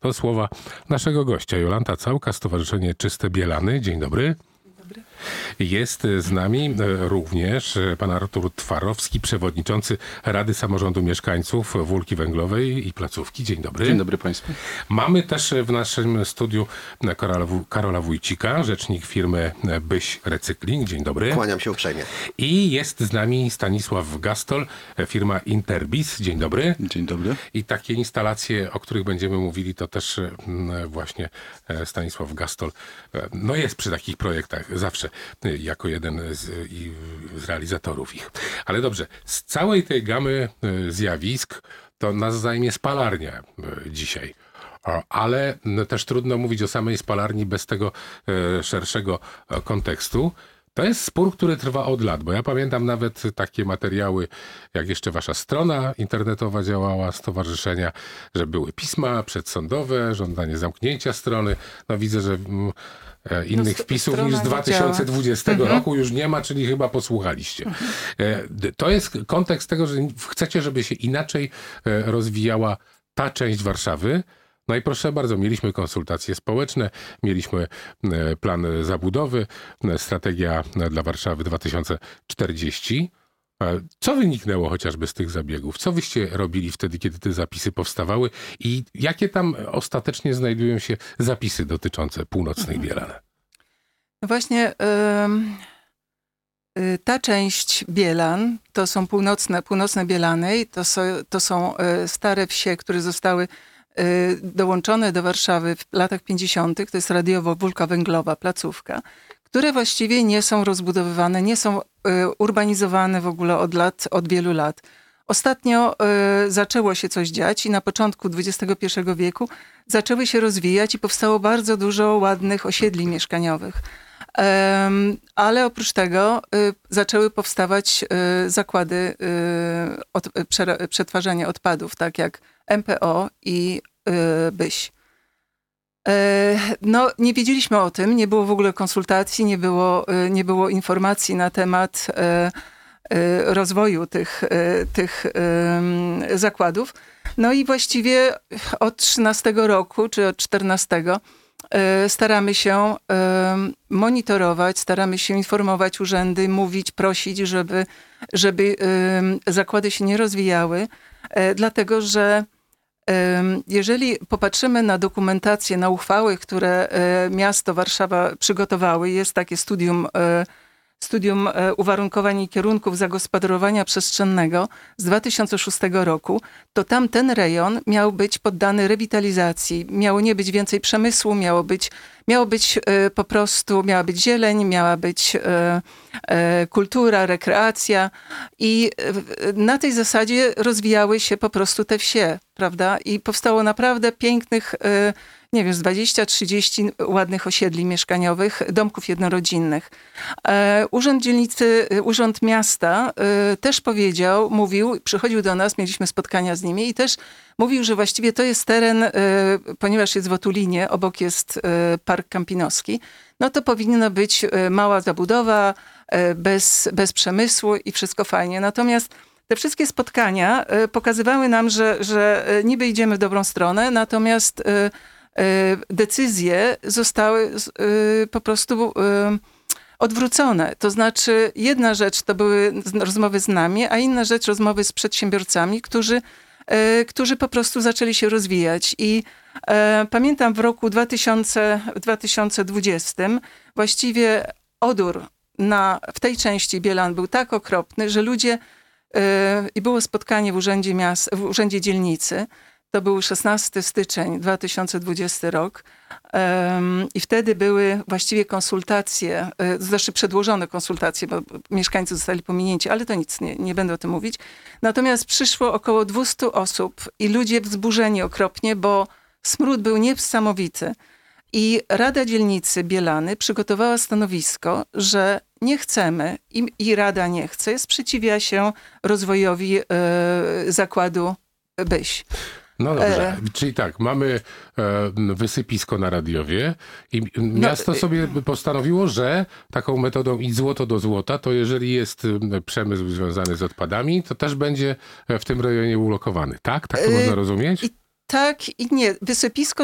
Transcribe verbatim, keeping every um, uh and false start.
To słowa naszego gościa, Jolanta Całka, Stowarzyszenie Czyste Bielany. Dzień dobry. Jest z nami również pan Artur Twarowski, przewodniczący Rady Samorządu Mieszkańców Wólki Węglowej i Placówki. Dzień dobry. Dzień dobry państwu. Mamy też w naszym studiu Karola, Karola Wójcika, rzecznik firmy Byś Recykling. Dzień dobry. Kłaniam się uprzejmie. I jest z nami Stanisław Gastol, firma Interbis. Dzień dobry. Dzień dobry. I takie instalacje, o których będziemy mówili, to też właśnie Stanisław Gastol no jest przy takich projektach zawsze jako jeden z, z realizatorów ich. Ale dobrze, z całej tej gamy zjawisk to nas zajmie spalarnia dzisiaj. Ale też trudno mówić o samej spalarni bez tego szerszego kontekstu. To jest spór, który trwa od lat, bo ja pamiętam nawet takie materiały, jak jeszcze wasza strona internetowa działała, stowarzyszenia, że były pisma przedsądowe, żądanie zamknięcia strony. No widzę, że mm, innych no, wpisów niż z dwa tysiące dwudziestego mhm. roku już nie ma, czyli chyba posłuchaliście. Mhm. To jest kontekst tego, że chcecie, żeby się inaczej rozwijała ta część Warszawy. No i proszę bardzo, mieliśmy konsultacje społeczne, mieliśmy plan zabudowy, strategia dla Warszawy dwa tysiące czterdzieści. Co wyniknęło chociażby z tych zabiegów? Co wyście robili wtedy, kiedy te zapisy powstawały i jakie tam ostatecznie znajdują się zapisy dotyczące północnej Bielany? No właśnie yy, ta część Bielan, to są północne, północne Bielany, to są, to są stare wsie, które zostały dołączone do Warszawy w latach pięćdziesiątych, to jest radiowo Wólka Węglowa, placówka, które właściwie nie są rozbudowywane, nie są urbanizowane w ogóle od lat, od wielu lat. Ostatnio zaczęło się coś dziać i na początku dwudziestego pierwszego wieku zaczęły się rozwijać i powstało bardzo dużo ładnych osiedli mieszkaniowych. Ale oprócz tego zaczęły powstawać zakłady od, przetwarzania odpadów, tak jak M P O i Byś. No, nie wiedzieliśmy o tym, nie było w ogóle konsultacji, nie było, nie było informacji na temat rozwoju tych, tych zakładów. No i właściwie od trzynastego roku, czy od czternastego staramy się monitorować, staramy się informować urzędy, mówić, prosić, żeby, żeby zakłady się nie rozwijały, dlatego że jeżeli popatrzymy na dokumentację, na uchwały, które miasto Warszawa przygotowały, jest takie studium, studium uwarunkowań i kierunków zagospodarowania przestrzennego z dwa tysiące szóstego roku, to tam ten rejon miał być poddany rewitalizacji. Miało nie być więcej przemysłu, miało być, miało być po prostu, miała być zieleń, miała być kultura, rekreacja i na tej zasadzie rozwijały się po prostu te wsie, prawda? I powstało naprawdę pięknych, nie wiem, z dwadzieścia trzydzieści ładnych osiedli mieszkaniowych, domków jednorodzinnych. Urząd Dzielnicy, Urząd Miasta też powiedział, mówił, przychodził do nas, mieliśmy spotkania z nimi i też mówił, że właściwie to jest teren, ponieważ jest w Otulinie, obok jest Park Kampinoski, no to powinna być mała zabudowa, bez, bez przemysłu i wszystko fajnie. Natomiast te wszystkie spotkania pokazywały nam, że, że niby idziemy w dobrą stronę, natomiast decyzje zostały po prostu odwrócone. To znaczy jedna rzecz to były rozmowy z nami, a inna rzecz rozmowy z przedsiębiorcami, którzy, którzy po prostu zaczęli się rozwijać. I pamiętam w roku dwa tysiące dwudziestym właściwie odór na, w tej części Bielan był tak okropny, że ludzie i było spotkanie w Urzędzie Miast, w Urzędzie Dzielnicy. To był szesnastego stycznia dwa tysiące dwudziestego rok um, i wtedy były właściwie konsultacje, znaczy przedłożone konsultacje, bo mieszkańcy zostali pominięci, ale to nic, nie, nie będę o tym mówić. Natomiast przyszło około dwieście osób i ludzie wzburzeni okropnie, bo smród był niesamowity. I Rada Dzielnicy Bielany przygotowała stanowisko, że nie chcemy i, i Rada nie chce, sprzeciwia się rozwojowi e, zakładu Byś. No dobrze, e... czyli tak, mamy e, wysypisko na Radiowie i miasto no, sobie postanowiło, że taką metodą i złoto do złota, to jeżeli jest przemysł związany z odpadami, to też będzie w tym rejonie ulokowany, tak? Tak to e... można rozumieć? I tak i nie. Wysypisko